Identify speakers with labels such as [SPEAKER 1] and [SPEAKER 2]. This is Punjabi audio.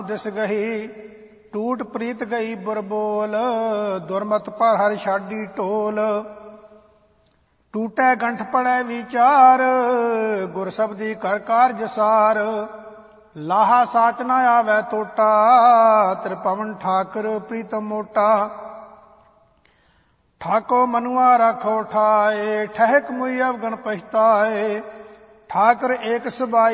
[SPEAKER 1] ਦਿਸ ਗਹੀ ਟੂਟ ਪ੍ਰੀਤ ਗਈ ਬੁਰਬੋਲ। ਦੁਰਮਤ ਪਰ ਹਰਿ ਛਾਡੀ ਢੋਲ। ਟੂਟੈ ਗੰਠ ਪੜੈ ਵਿਚਾਰ ਗੁਰ ਸਬਦੀ ਕਰ ਕਾਰਜ ਸਾਰ। ਲਾਹਾ ਸਾਚ ਨਾ ਆਵੈ ਟੋਟਾ ਤ੍ਰਿਪਵਨ ਠਾਕੁਰ ਪ੍ਰੀਤਮ ਮੋਟਾ। ਠਾਕੋ ਮਨੁਆ ਰਾਖੋ ਠਾਏ ਠਹਿਕ ਮੁਈ ਅਵਗਣ ਪਛਤਾਏ। ਠਾਕੁਰ ਏਕ ਸਬਾਈ